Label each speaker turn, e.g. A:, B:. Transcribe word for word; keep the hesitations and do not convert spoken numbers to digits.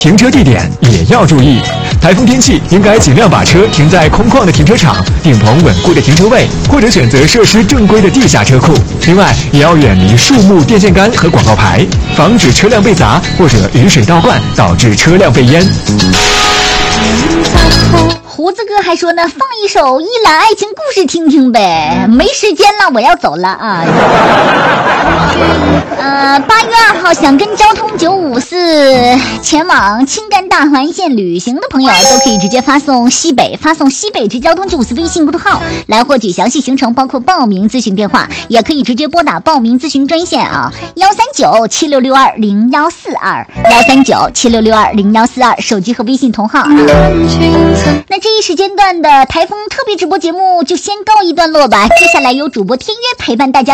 A: 停车地点也要注意，台风天气应该尽量把车停在空旷的停车场、顶棚稳固的停车位，或者选择设施正规的地下车库。另外，也要远离树木、电线杆和广告牌，防止车辆被砸或者雨水倒灌导致车辆被淹。
B: 胡子哥还说呢，放一首《一览爱情故事》听听呗。没时间了，我要走了啊。呃，八月二号想跟交通九五四前往青甘大环线旅行的朋友，都可以直接发送西北，发送西北至交通九五四微信公众号来获取详细行程，包括报名咨询电话，也可以直接拨打报名咨询专线啊，幺三九七六六二零幺四二，幺三九七六六二零幺四二，手机和微信同号啊。那这一时间段的台风特别直播节目就先告一段落吧，接下来由主播天约陪伴大家。